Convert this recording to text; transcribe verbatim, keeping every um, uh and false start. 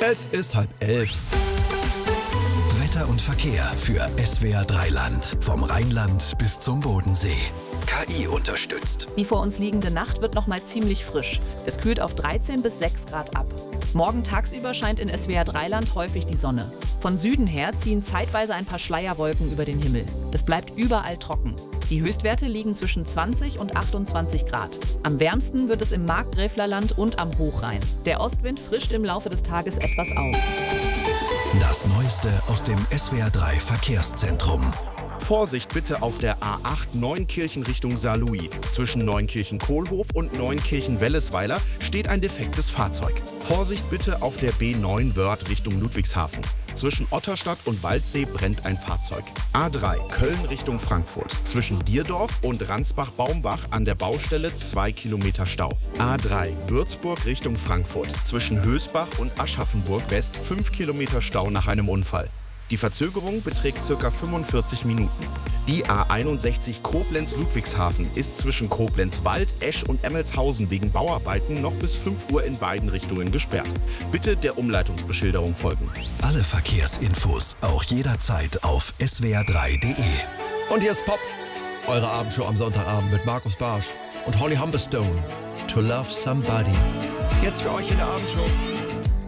Es ist halb elf. Wetter und Verkehr für S W R drei Land. Vom Rheinland bis zum Bodensee. K I unterstützt. Die vor uns liegende Nacht wird noch mal ziemlich frisch. Es kühlt auf dreizehn bis sechs Grad ab. Morgen tagsüber scheint in S W R drei Land häufig die Sonne. Von Süden her ziehen zeitweise ein paar Schleierwolken über den Himmel. Es bleibt überall trocken. Die Höchstwerte liegen zwischen zwanzig und achtundzwanzig Grad. Am wärmsten wird es im Markgräflerland und am Hochrhein. Der Ostwind frischt im Laufe des Tages etwas auf. Das Neueste aus dem S W R drei Verkehrszentrum. Vorsicht bitte auf der A acht Neunkirchen Richtung Saarlouis. Zwischen Neunkirchen-Kohlhof und Neunkirchen-Wellesweiler steht ein defektes Fahrzeug. Vorsicht bitte auf der B neun Wörth Richtung Ludwigshafen. Zwischen Otterstadt und Waldsee brennt ein Fahrzeug. A drei Köln Richtung Frankfurt. Zwischen Dierdorf und Ransbach-Baumbach an der Baustelle zwei Kilometer Stau. A drei Würzburg Richtung Frankfurt. Zwischen Hösbach und Aschaffenburg West fünf Kilometer Stau nach einem Unfall. Die Verzögerung beträgt ca. fünfundvierzig Minuten. Die A einundsechzig Koblenz-Ludwigshafen ist zwischen Koblenz-Wald, Esch und Emmelshausen wegen Bauarbeiten noch bis fünf Uhr in beiden Richtungen gesperrt. Bitte der Umleitungsbeschilderung folgen. Alle Verkehrsinfos auch jederzeit auf S W R drei Punkt D E. Und hier ist Pop, eure Abendshow am Sonntagabend mit Markus Barsch und Holly Humberstone. To Love Somebody. Jetzt für euch in der Abendshow.